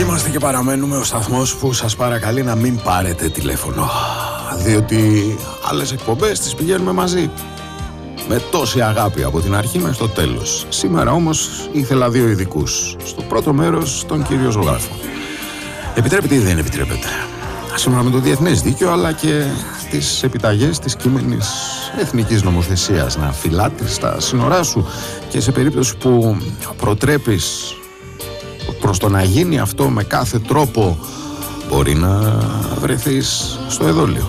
Είμαστε και παραμένουμε ο σταθμός που σας παρακαλεί να μην πάρετε τηλέφωνο, διότι άλλες εκπομπές τις πηγαίνουμε μαζί με τόση αγάπη από την αρχή μέχρι το τέλος. Σήμερα όμως ήθελα δύο ειδικούς. Στο πρώτο μέρος τον κύριο ζωγράφο. Επιτρέπεται ή δεν επιτρέπεται, σύμφωνα με το διεθνές δίκαιο αλλά και τις επιταγές της κείμενης εθνικής νομοθεσίας, να φυλάτεις τα σύνορά σου και σε περίπτωση που προτρέπεις προς το να γίνει αυτό με κάθε τρόπο, μπορεί να βρεθείς στο εδόλιο.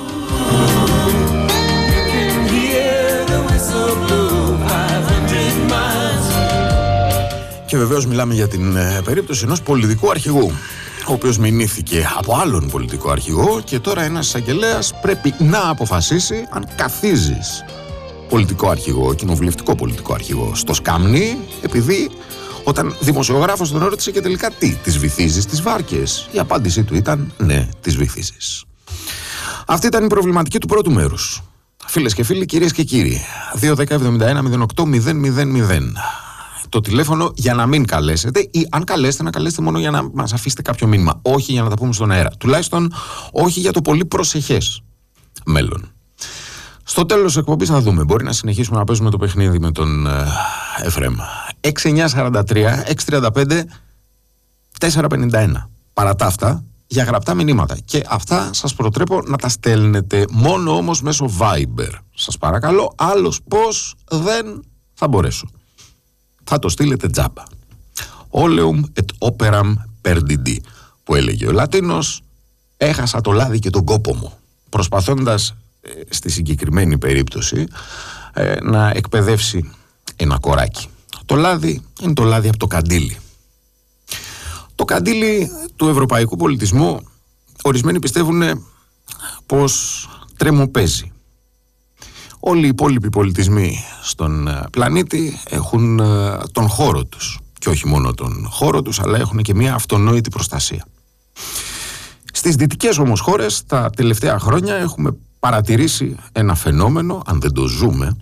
Και βεβαίως μιλάμε για την περίπτωση ενός πολιτικού αρχηγού, ο οποίος μηνύθηκε από άλλον πολιτικό αρχηγό και τώρα ένας εισαγγελέας πρέπει να αποφασίσει αν καθίζεις πολιτικό αρχηγό, κοινοβουλευτικό πολιτικό αρχηγό, στο σκαμνί, επειδή όταν δημοσιογράφος τον ρώτησε και τελικά τι, τις βυθίζεις τις βάρκες? Η απάντησή του ήταν ναι, τις βυθίζεις. Αυτή ήταν η προβληματική του πρώτου μέρους. Φίλες και φίλοι, κυρίες και κύριοι, 2-10-71-08-000 το τηλέφωνο για να μην καλέσετε, ή αν καλέσετε να καλέσετε μόνο για να μας αφήσετε κάποιο μήνυμα, όχι για να τα πούμε στον αέρα, τουλάχιστον όχι για το πολύ προσεχές μέλλον. Στο τέλος της εκπομπής θα δούμε, μπορεί να συνεχίσουμε να παίζουμε το παιχνίδι με τον Εφραίμ. 6943-635-451 παρά τα αυτά, για γραπτά μηνύματα, και αυτά σας προτρέπω να τα στέλνετε μόνο όμως μέσω Viber, σας παρακαλώ, άλλως πως δεν θα μπορέσω. Θα το στείλετε τζάμπα. Oleum et operam perdidi, που έλεγε ο Λατίνος. Έχασα το λάδι και τον κόπο μου, προσπαθώντας στη συγκεκριμένη περίπτωση να εκπαιδεύσει ένα κοράκι. Το λάδι είναι το λάδι από το καντήλι. Το καντήλι του ευρωπαϊκού πολιτισμού, ορισμένοι πιστεύουν πως τρεμοπαίζει. Όλοι οι υπόλοιποι πολιτισμοί στον πλανήτη έχουν τον χώρο τους. Και όχι μόνο τον χώρο τους, αλλά έχουν και μια αυτονόητη προστασία. Στις δυτικές όμως χώρες, τα τελευταία χρόνια έχουμε παρατηρήσει ένα φαινόμενο, αν δεν το ζούμε,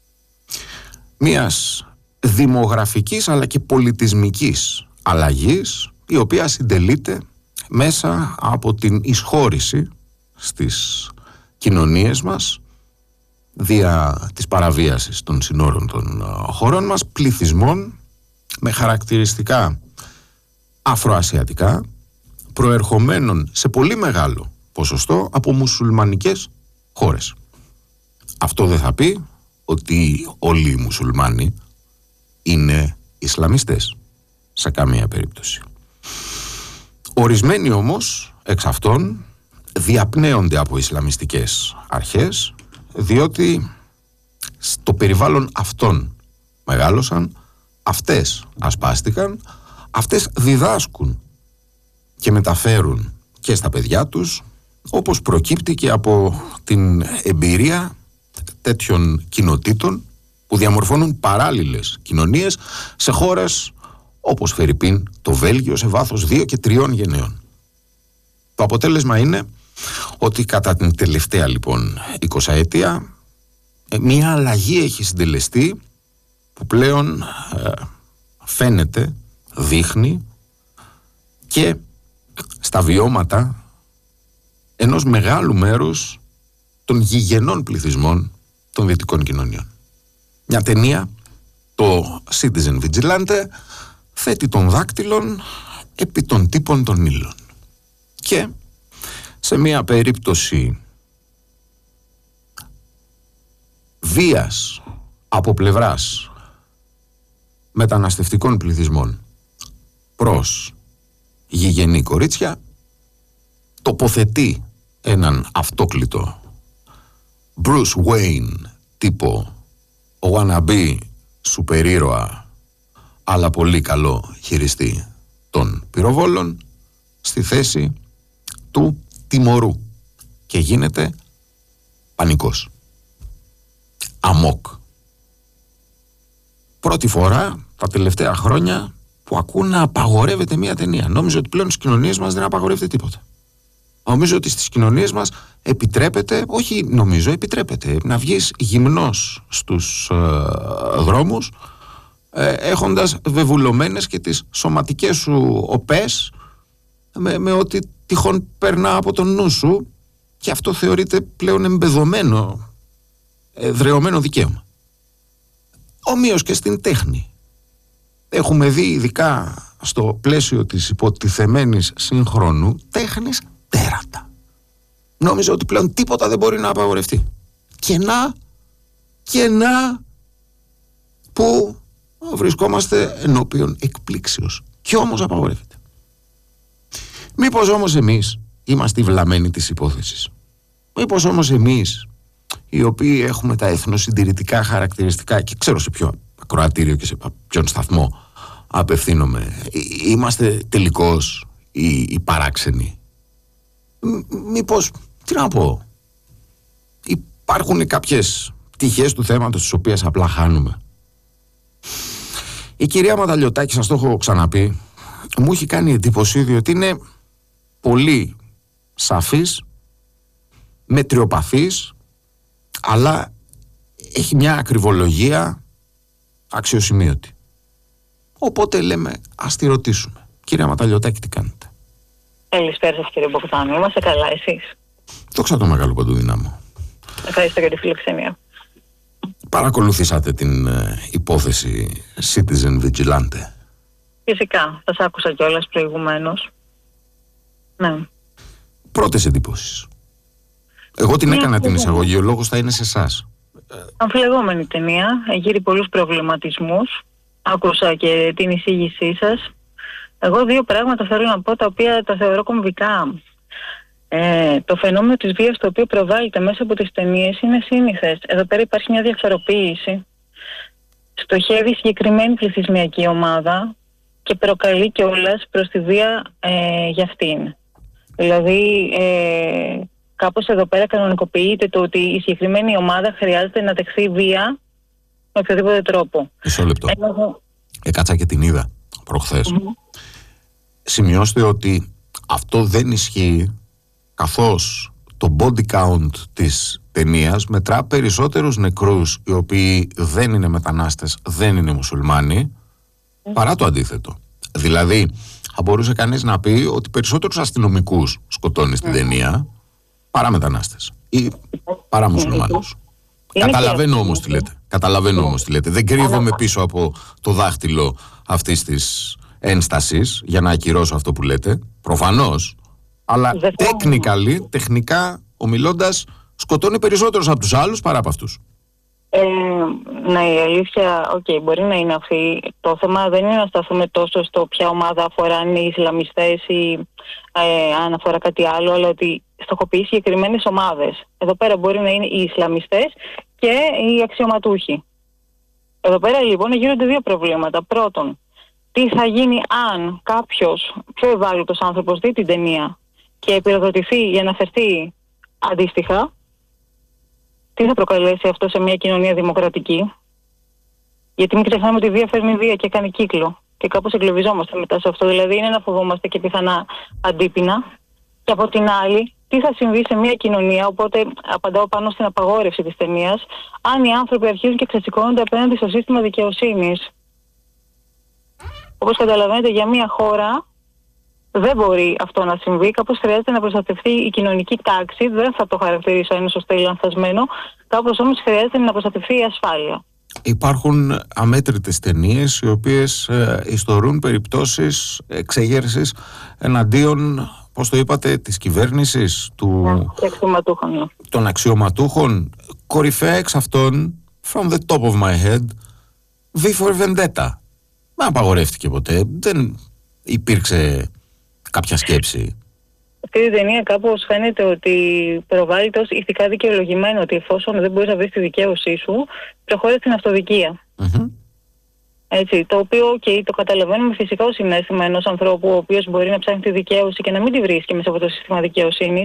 μιας δημογραφικής αλλά και πολιτισμικής αλλαγής, η οποία συντελείται μέσα από την εισχώρηση στις κοινωνίες μας, δια της παραβίασης των συνόρων των χωρών μας, πληθυσμών με χαρακτηριστικά αφροασιατικά, προερχομένων σε πολύ μεγάλο ποσοστό από μουσουλμανικές χώρες. Αυτό δεν θα πει ότι όλοι οι μουσουλμάνοι είναι Ισλαμιστές, σε καμία περίπτωση. Ορισμένοι όμως εξ αυτών διαπνέονται από ισλαμιστικές αρχές, διότι στο περιβάλλον αυτών μεγάλωσαν, αυτές ασπάστηκαν, αυτές διδάσκουν και μεταφέρουν και στα παιδιά τους, όπως προκύπτει και από την εμπειρία τέτοιων κοινοτήτων που διαμορφώνουν παράλληλες κοινωνίες σε χώρες όπως φερειπίν το Βέλγιο σε βάθος 2 και 3 γενναίων. Το αποτέλεσμα είναι ότι κατά την τελευταία λοιπόν 20ετία μια αλλαγή έχει συντελεστεί που πλέον φαίνεται, δείχνει και στα βιώματα ενός μεγάλου μέρους των γηγενών πληθυσμών των δυτικών κοινωνιών. Μια ταινία, το Citizen Vigilante, θέτει των δάκτυλων επί των τύπων των ύλων. Και σε μια περίπτωση βίας από πλευράς μεταναστευτικών πληθυσμών προς γηγενή κορίτσια, τοποθετεί έναν αυτόκλητο Bruce Wayne τύπο wannabe σούπερ ήρωα αλλά πολύ καλό χειριστή των πυροβόλων στη θέση του τιμωρού και γίνεται πανικός, αμόκ. Πρώτη φορά τα τελευταία χρόνια που ακούω να απαγορεύεται μια ταινία. Νόμιζα ότι πλέον στις κοινωνίες μας δεν απαγορεύεται τίποτα. Νομίζω ότι στις κοινωνίες μας επιτρέπεται, όχι νομίζω, επιτρέπεται να βγεις γυμνός στους δρόμους, έχοντας βεβουλωμένες και τις σωματικές σου οπές με ό,τι τυχόν περνά από τον νου σου, και αυτό θεωρείται πλέον εμπεδωμένο, εδραιωμένο δικαίωμα. Ομοίως και στην τέχνη. Έχουμε δει, ειδικά στο πλαίσιο της υποτιθεμένης συγχρόνου, τέχνης τέρατα. Νόμιζα ότι πλέον τίποτα δεν μπορεί να απαγορευτεί. Και να που βρισκόμαστε ενώπιον εκπλήξεως. Κι όμως απαγορεύεται. Μήπως όμως εμείς είμαστε οι βλαμμένοι της υπόθεσης? Μήπως όμως εμείς, οι οποίοι έχουμε τα εθνοσυντηρητικά χαρακτηριστικά, και ξέρω σε ποιο ακροατήριο και σε ποιον σταθμό απευθύνομαι, είμαστε τελικώς οι παράξενοι? Μήπως, τι να πω, υπάρχουν κάποιες πτυχές του θέματος τις οποίες απλά χάνουμε? Η κυρία Ματαλιωτάκη, σας το έχω ξαναπεί, μου έχει κάνει εντύπωση, διότι είναι πολύ σαφής, μετριοπαθής, αλλά έχει μια ακριβολογία αξιοσημείωτη. Οπότε λέμε, ας τη ρωτήσουμε. Κυρία Ματαλιωτάκη, τι κάνετε? Καλησπέρα σας, κύριε Μποκτάνου. Είμαστε καλά, εσείς? Δόξα τω Μεγάλο Παντοδυνάμω. Ευχαριστώ για τη φιλοξενία. Παρακολουθήσατε την υπόθεση Citizen Vigilante? Φυσικά, σας άκουσα κιόλας προηγουμένως. Ναι. Πρώτες εντυπώσεις? Εγώ την έκανα την εισαγωγή, ο λόγος θα είναι σε εσάς. Αμφιλεγόμενη ταινία, γύρει πολλούς προβληματισμούς. Άκουσα και την εισήγησή σας. Εγώ δύο πράγματα θέλω να πω, τα οποία τα θεωρώ κομβικά. Το φαινόμενο της βίας, το οποίο προβάλλεται μέσα από τις ταινίες, είναι σύνηθες. Εδώ πέρα υπάρχει μια διαφοροποίηση. Στοχεύει συγκεκριμένη πληθυσμιακή ομάδα και προκαλεί κιόλας προς τη βία για αυτήν. Δηλαδή, κάπως εδώ πέρα κανονικοποιείται το ότι η συγκεκριμένη ομάδα χρειάζεται να δεχθεί βία με οποιοδήποτε τρόπο. Μισό λεπτό. Κάτσα και την είδα προχθές. Σημειώστε ότι αυτό δεν ισχύει, καθώς το body count της ταινίας μετρά περισσότερους νεκρούς οι οποίοι δεν είναι μετανάστες, δεν είναι μουσουλμάνοι, παρά το αντίθετο. Δηλαδή, θα μπορούσε κανείς να πει ότι περισσότερους αστυνομικούς σκοτώνει στην ταινία παρά μετανάστες ή παρά μουσουλμάνους. Καταλαβαίνω όμως τι λέτε. Δεν κρύβομαι πίσω από το δάχτυλο αυτής της ένστασης για να ακυρώσω αυτό που λέτε. Προφανώς. Αλλά τεχνικά ομιλώντας, σκοτώνει περισσότερους από τους άλλους παρά από αυτούς. Ναι, η αλήθεια, μπορεί να είναι αυτή. Το θέμα δεν είναι να σταθούμε τόσο στο ποια ομάδα αφορά, αν είναι οι Ισλαμιστές ή αν αφορά κάτι άλλο, αλλά ότι στοχοποιεί συγκεκριμένες ομάδες. Εδώ πέρα μπορεί να είναι οι Ισλαμιστές και οι αξιωματούχοι. Εδώ πέρα λοιπόν γίνονται δύο προβλήματα. Πρώτον, τι θα γίνει αν κάποιος πιο ευάλωτος άνθρωπος δει την ταινία και πυροδοτηθεί για να φερθεί αντίστοιχα? Τι θα προκαλέσει αυτό σε μια κοινωνία δημοκρατική? Γιατί μην ξεχνάμε ότι η βία φέρνει βία και κάνει κύκλο. Και κάπως εγκλωβιζόμαστε μετά σε αυτό. Δηλαδή είναι να φοβόμαστε και πιθανά αντίπεινα. Και από την άλλη, τι θα συμβεί σε μια κοινωνία? Οπότε απαντάω πάνω στην απαγόρευση της ταινίας. Αν οι άνθρωποι αρχίζουν και ξεσηκώνονται απέναντι στο σύστημα δικαιοσύνης. Όπως καταλαβαίνετε, για μια χώρα δεν μπορεί αυτό να συμβεί. Κάπως χρειάζεται να προστατευτεί η κοινωνική τάξη. Δεν θα το χαρακτηρίσω αν είναι σωστό ή λανθασμένο. Κάπως όμως χρειάζεται να προστατευτεί η ασφάλεια. Υπάρχουν αμέτρητες ταινίες οι οποίες ιστορούν περιπτώσεις εξεγέρσης εναντίον, πώς το είπατε, της κυβέρνησης, των αξιωματούχων. Κορυφαία εξ αυτών, from the top of my head, V for Vendetta. Δεν απαγορεύτηκε ποτέ. Δεν υπήρξε κάποια σκέψη. Αυτή η ταινία κάπως φαίνεται ότι προβάλλεται ως ηθικά δικαιολογημένο, ότι εφόσον δεν μπορείς να βρεις τη δικαίωσή σου, προχωρείς στην αυτοδικία. Έτσι, το οποίο το καταλαβαίνουμε φυσικά ως συναίσθημα ενός ανθρώπου ο οποίος μπορεί να ψάχνει τη δικαίωση και να μην τη βρίσκει μέσα από το σύστημα δικαιοσύνης.